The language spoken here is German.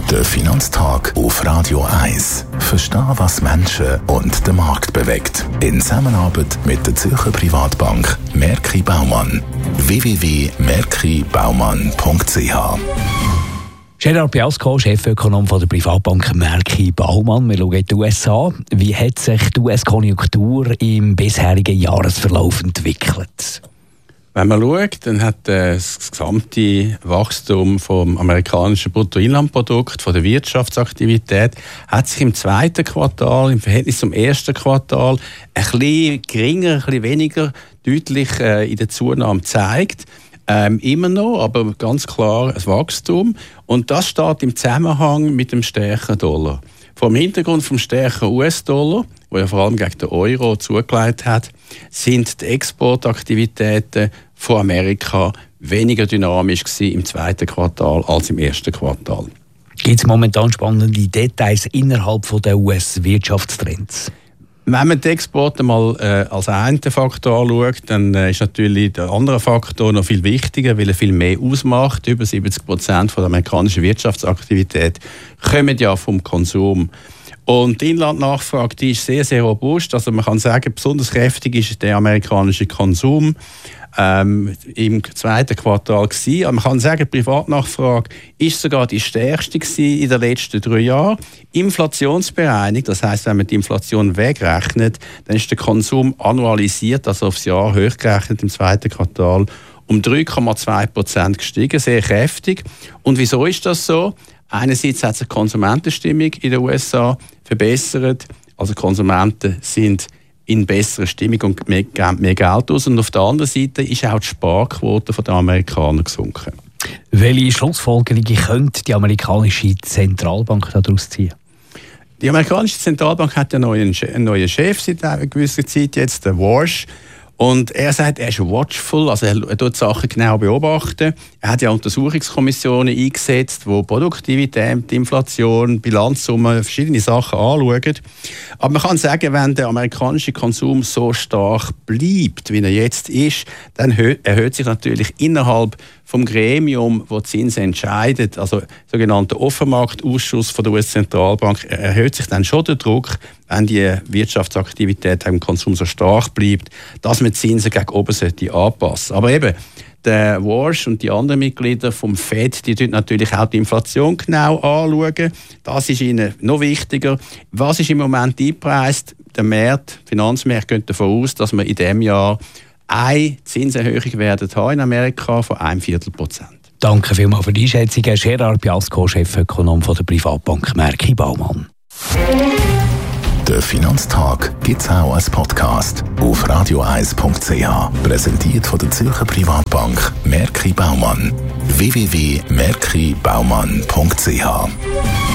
Der Finanztag auf Radio 1. Verstehen, was Menschen und den Markt bewegt. In Zusammenarbeit mit der Zürcher Privatbank Merki Baumann. www.merkibaumann.ch. Gerard Biasco, Chefökonom von der Privatbank Merki Baumann. Wir schauen in die USA. Wie hat sich die US-Konjunktur im bisherigen Jahresverlauf entwickelt? Wenn man schaut, dann hat das gesamte Wachstum vom amerikanischen Bruttoinlandprodukt, von der Wirtschaftsaktivität, hat sich im zweiten Quartal, im Verhältnis zum ersten Quartal, ein bisschen geringer, ein bisschen weniger deutlich in der Zunahme gezeigt. Immer noch, aber ganz klar ein Wachstum. Und das steht im Zusammenhang mit dem stärkeren Dollar. Vor dem Hintergrund vom stärkeren US-Dollar, der ja vor allem gegen den Euro zugelegt hat, sind die Exportaktivitäten von Amerika weniger dynamisch gewesen im zweiten Quartal als im ersten Quartal. Gibt es momentan spannende Details innerhalb der US-Wirtschaftstrends? Wenn man die Exporte mal als einen Faktor anschaut, dann ist natürlich der andere Faktor noch viel wichtiger, weil er viel mehr ausmacht. Über 70% von der amerikanischen Wirtschaftsaktivität kommen ja vom Konsum. Und die Inlandnachfrage, die ist sehr, sehr robust. Also man kann sagen, besonders kräftig ist der amerikanische Konsum im zweiten Quartal gewesen. Aber man kann sagen, die Privatnachfrage ist sogar die stärkste gewesen in den letzten 3 Jahren. Inflationsbereinigt, das heisst, wenn man die Inflation wegrechnet, dann ist der Konsum annualisiert, also aufs Jahr hochgerechnet im zweiten Quartal, um 3,2% gestiegen, sehr kräftig. Und wieso ist das so? Einerseits hat sich die Konsumentenstimmung in den USA verbessert, also Konsumenten sind in besserer Stimmung und mehr Geld aus. Und auf der anderen Seite ist auch die Sparquote der Amerikaner gesunken. Welche Schlussfolgerungen könnte die amerikanische Zentralbank daraus ziehen? Die amerikanische Zentralbank hat einen neuen Chef seit einer gewissen Zeit, jetzt der Warsh. Und er sagt, er ist watchful, also er tut Sachen genau beobachten. Er hat ja Untersuchungskommissionen eingesetzt, die Produktivität, Inflation, Bilanzsumme, verschiedene Sachen anschauen. Aber man kann sagen, wenn der amerikanische Konsum so stark bleibt, wie er jetzt ist, dann erhöht sich natürlich innerhalb vom Gremium, das die Zinsen entscheidet, also der sogenannte Offenmarktausschuss von der US-Zentralbank, erhöht sich dann schon der Druck, wenn die Wirtschaftsaktivität im Konsum so stark bleibt, dass man die Zinsen gegen oben anpassen sollte. Aber eben, der Warsh und die anderen Mitglieder vom FED, die tun natürlich auch die Inflation genau anschauen. Das ist ihnen noch wichtiger. Was ist im Moment eingepreist? Der Markt, die Finanzmärkte gehen davon aus, dass wir in diesem Jahr eine Zinserhöhung werden haben in Amerika von 0,25%. Danke vielmals für die Einschätzung, Gerard Biasco, Chefökonom von der Privatbank Merki Baumann. Der Finanztag gibt es auch als Podcast auf radio1.ch. Präsentiert von der Zürcher Privatbank Merki Baumann. www.merkibaumann.ch